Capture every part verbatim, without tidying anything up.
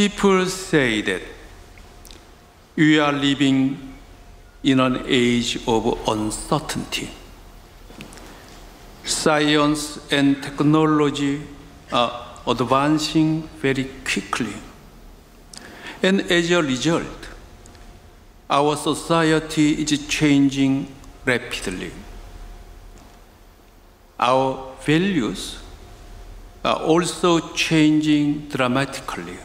People say that we are living in an age of uncertainty. Science and technology are advancing very quickly. And as a result, our society is changing rapidly. Our values are also changing dramatically.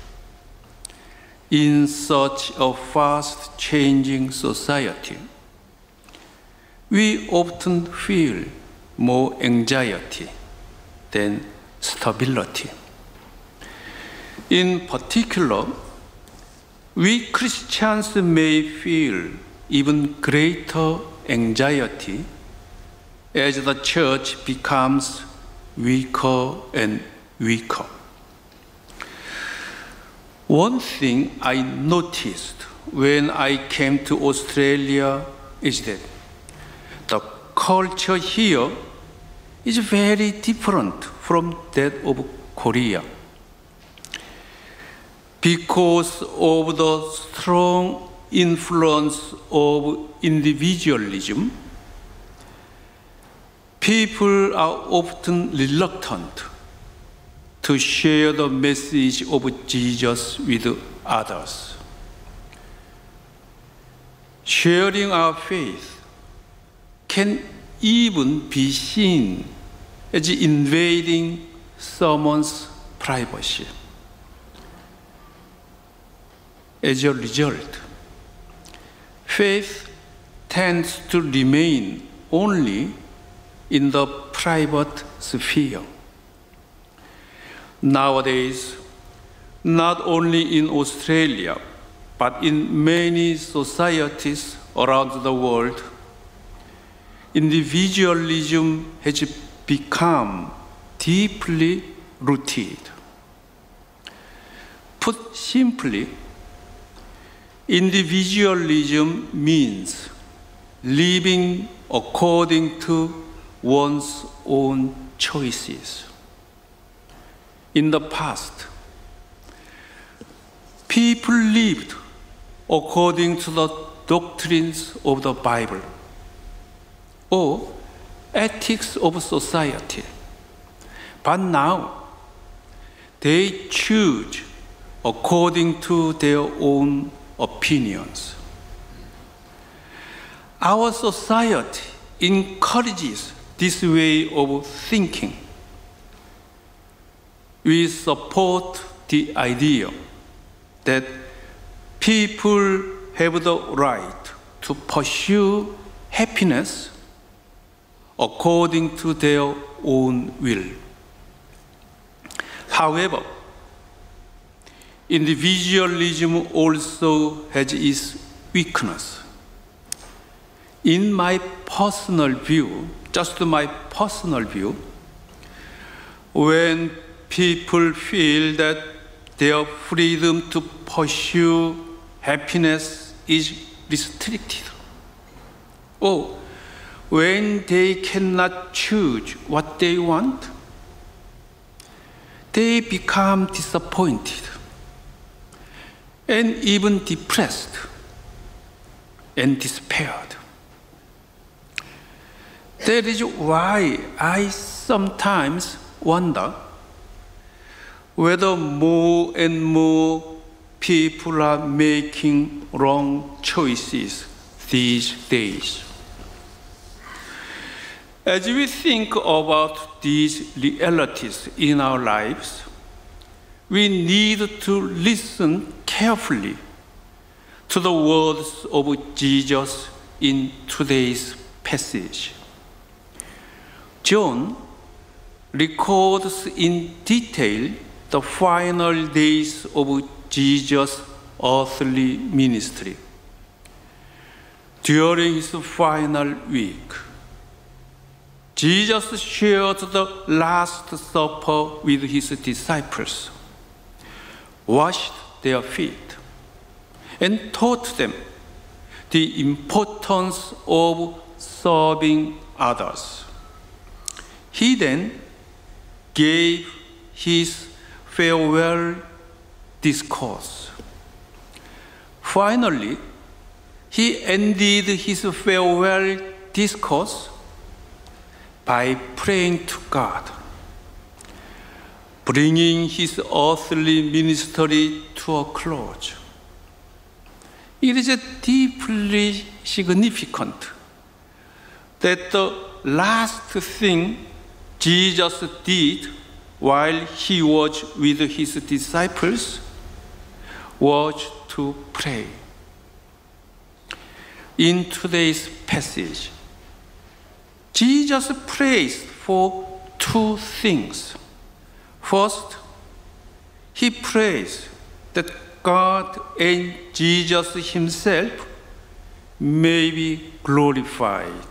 In such a fast-changing society, we often feel more anxiety than stability. In particular, we Christians may feel even greater anxiety as the church becomes weaker and weaker. One thing I noticed when I came to Australia is that the culture here is very different from that of Korea. Because of the strong influence of individualism, people are often reluctant to share the message of Jesus with others. Sharing our faith can even be seen as invading someone's privacy. As a result, faith tends to remain only in the private sphere. Nowadays, not only in Australia, but in many societies around the world, individualism has become deeply rooted. Put simply, individualism means living according to one's own choices. In the past, people lived according to the doctrines of the Bible or ethics of society. But now, they choose according to their own opinions. Our society encourages this way of thinking. We support the idea that people have the right to pursue happiness according to their own will. However, individualism also has its weakness. In my personal view, just my personal view, when people feel that their freedom to pursue happiness is restricted, or when they cannot choose what they want, they become disappointed and even depressed and despaired. That is why I sometimes wonder whether more and more people are making wrong choices these days. As we think about these realities in our lives, we need to listen carefully to the words of Jesus in today's passage. John records in detail the final days of Jesus' earthly ministry. During his final week, Jesus shared the Last Supper with his disciples, washed their feet, and taught them the importance of serving others. He then gave his farewell discourse. Finally, he ended his farewell discourse by praying to God, bringing his earthly ministry to a close. It is deeply significant that the last thing Jesus did while he was with his disciples was to pray. In today's passage, Jesus prays for two things. First, he prays that God and Jesus himself may be glorified.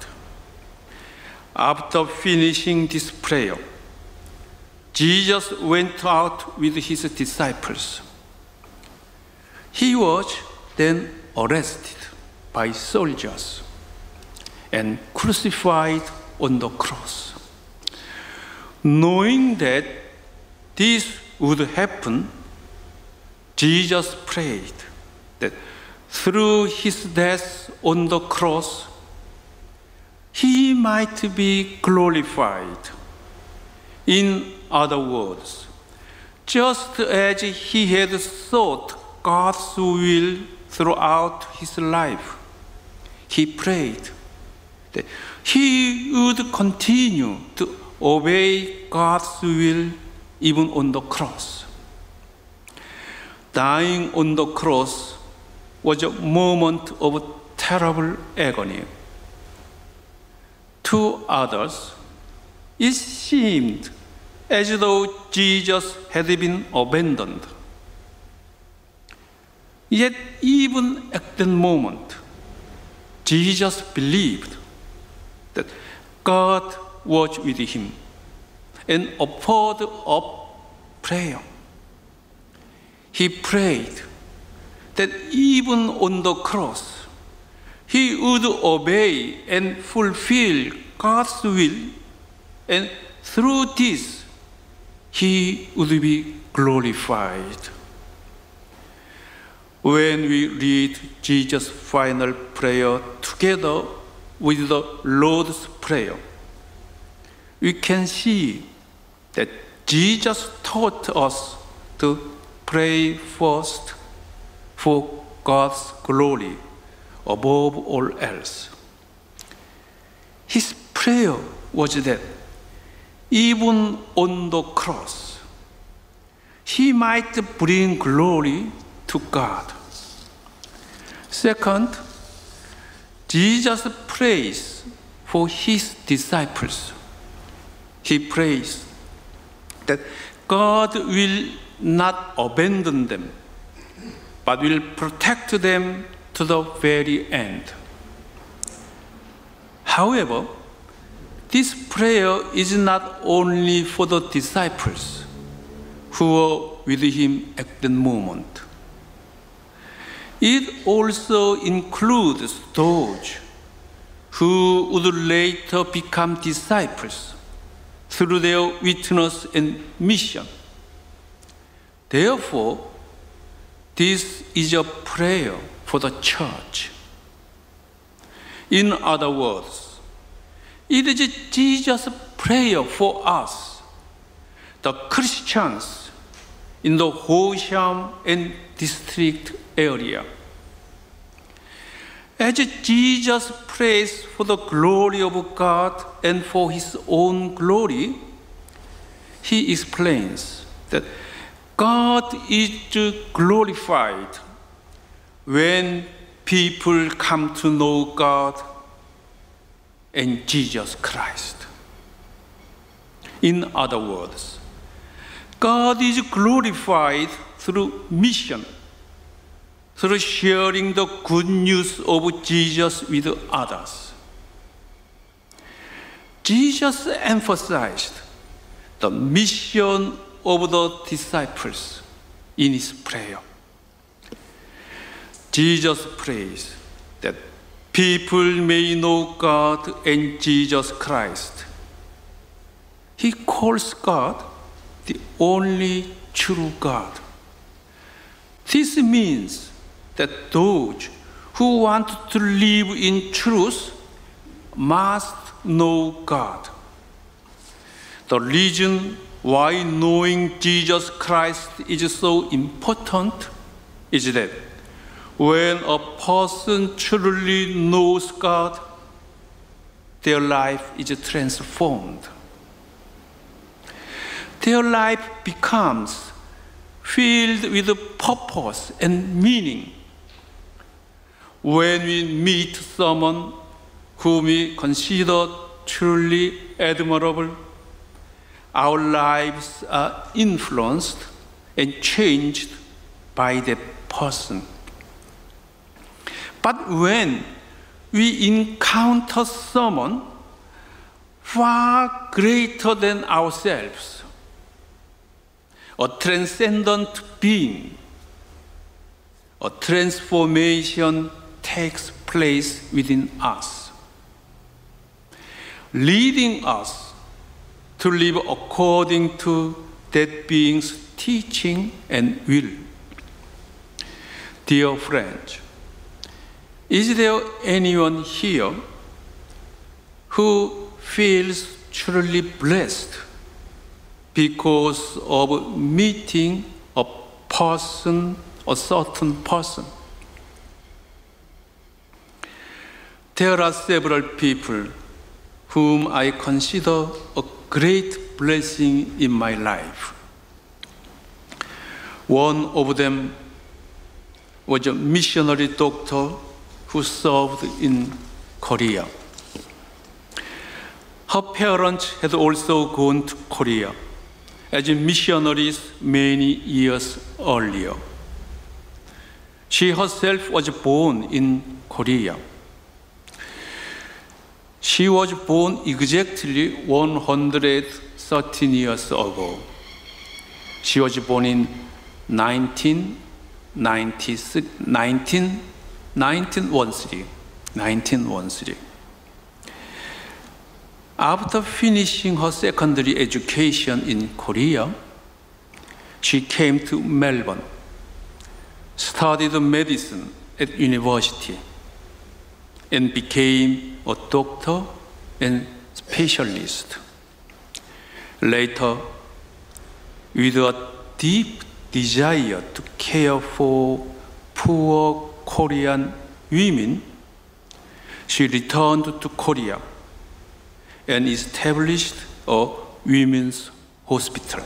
After finishing this prayer, Jesus went out with his disciples. He was then arrested by soldiers and crucified on the cross. Knowing that this would happen, Jesus prayed that through his death on the cross, he might be glorified. In other words, just as he had sought God's will throughout his life, he prayed that he would continue to obey God's will even on the cross. Dying on the cross was a moment of terrible agony. To others, it seemed as though Jesus had been abandoned. Yet even at that moment, Jesus believed that God was with him and offered up prayer. He prayed that even on the cross, he would obey and fulfill God's will, and through this, he would be glorified. When we read Jesus' final prayer together with the Lord's Prayer, we can see that Jesus taught us to pray first for God's glory above all else. His prayer was that even on the cross, he might bring glory to God. Second, Jesus prays for his disciples. He prays that God will not abandon them, but will protect them to the very end. However, this prayer is not only for the disciples who were with him at the moment. It also includes those who would later become disciples through their witness and mission. Therefore, this is a prayer for the church. In other words, it is Jesus' prayer for us, the Christians in the Hosham and district area. As Jesus prays for the glory of God and for his own glory, he explains that God is glorified when people come to know God and Jesus Christ. In other words, God is glorified through mission, through sharing the good news of Jesus with others. Jesus emphasized the mission of the disciples in his prayer. Jesus prays that people may know God and Jesus Christ. He calls God the only true God, This means that those who want to live in truth must know God. The reason why knowing Jesus Christ is so important is that when a person truly knows God, their life is transformed. Their life becomes filled with purpose and meaning. When we meet someone whom we consider truly admirable, our lives are influenced and changed by that person. But when we encounter someone far greater than ourselves, a transcendent being, a transformation takes place within us, leading us to live according to that being's teaching and will. Dear friends, is there anyone here who feels truly blessed because of meeting a person, a certain person? There are several people whom I consider a great blessing in my life. One of them was a missionary doctor who served in Korea. Her parents had also gone to Korea as missionaries many years earlier. She herself was born in Korea. She was born exactly one hundred thirteen years ago. She was born in nineteen ninety-six, nineteen, nineteen thirteen. nineteen thirteen. After finishing her secondary education in Korea, she came to Melbourne, studied medicine at university, and became a doctor and specialist. Later, with a deep desire to care for poor Korean women, she returned to Korea and established a women's hospital.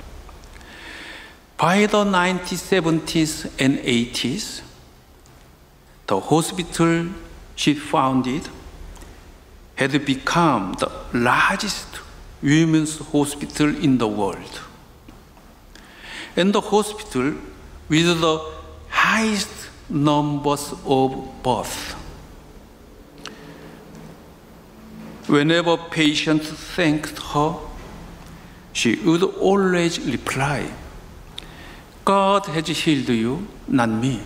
By the nineteen seventies and eighties, the hospital she founded had become the largest women's hospital in the world, and the hospital with the highest numbers of births. Whenever patients thanked her, she would always reply, "God has healed you, not me."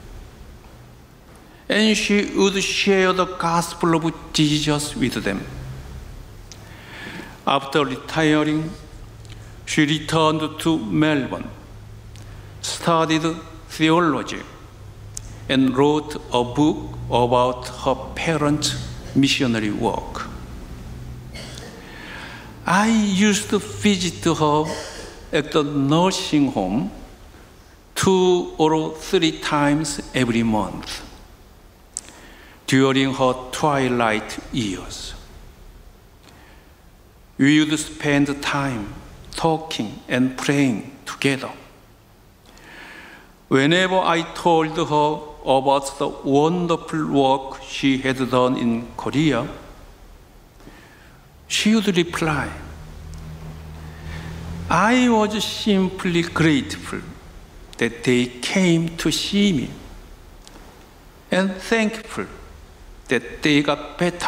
And she would share the gospel of Jesus with them. After retiring, she returned to Melbourne, studied theology, and wrote a book about her parents' missionary work. I used to visit her at the nursing home two or three times every month during her twilight years. We would spend time talking and praying together. Whenever I told her about the wonderful work she had done in Korea, she would reply, "I was simply grateful that they came to see me and thankful that they got better."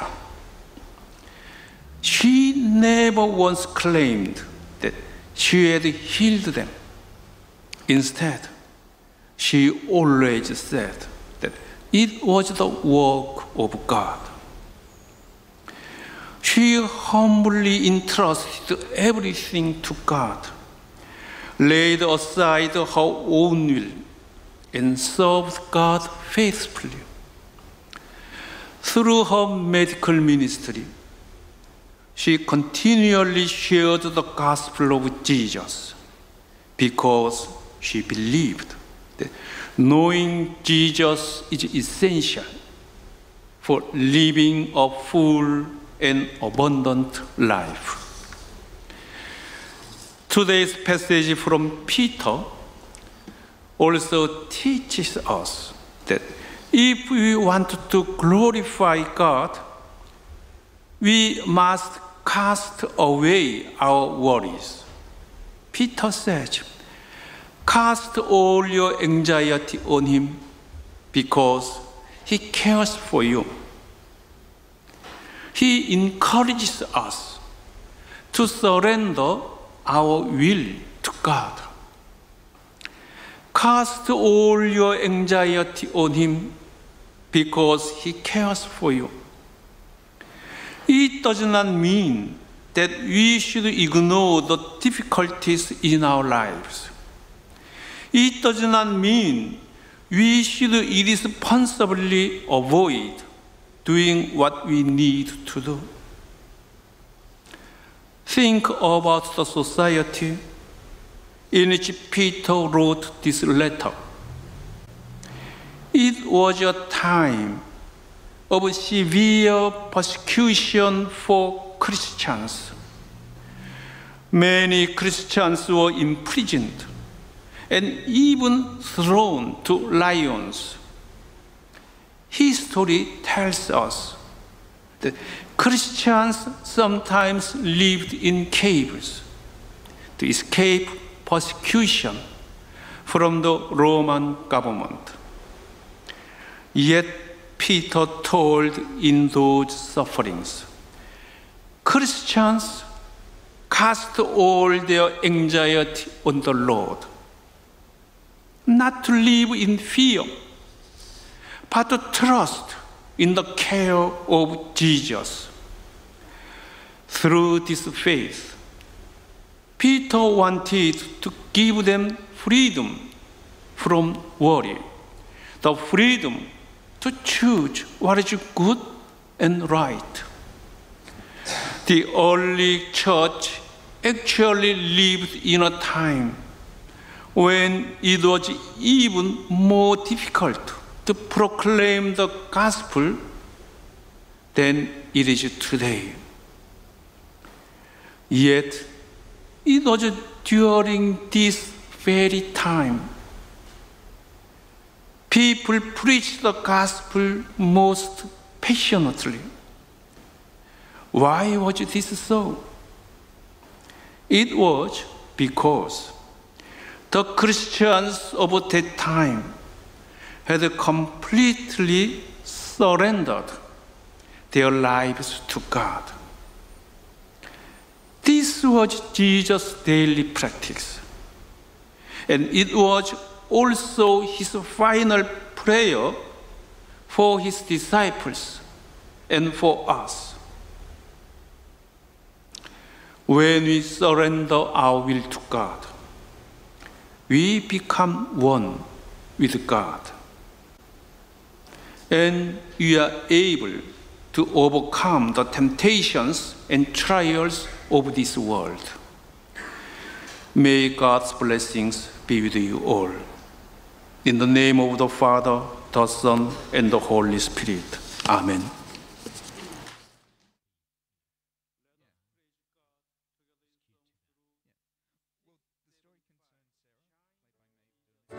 She never once claimed that she had healed them. Instead, she always said that it was the work of God. She humbly entrusted everything to God, laid aside her own will, and served God faithfully. Through her medical ministry, she continually shared the gospel of Jesus because she believed that knowing Jesus is essential for living a full and abundant life. Today's passage from Peter also teaches us that if we want to glorify God, we must cast away our worries. Peter says, cast all your anxiety on him because he cares for you. He encourages us to surrender our will to God. Cast all your anxiety on him because he cares for you. It does not mean that we should ignore the difficulties in our lives. It does not mean we should irresponsibly avoid doing what we need to do. Think about the society in which Peter wrote this letter. It was a time of severe persecution for Christians. Many Christians were imprisoned and even thrown to lions. History tells us that Christians sometimes lived in caves to escape persecution from the Roman government. Yet Peter told in those sufferings, Christians cast all their anxiety on the Lord, not to live in fear, but to trust in the care of Jesus. Through this faith, Peter wanted to give them freedom from worry, the freedom to choose what is good and right. The early church actually lived in a time when it was even more difficult to proclaim the gospel than it is today. Yet, it was during this very time people preached the gospel most passionately. Why was this so? It was because the Christians of that time had completely surrendered their lives to God. This was Jesus' daily practice, and it was also his final prayer for his disciples and for us. When we surrender our will to God, we become one with God, and we are able to overcome the temptations and trials of this world. May God's blessings be with you all. In the name of the Father, the Son, and the Holy Spirit. Amen.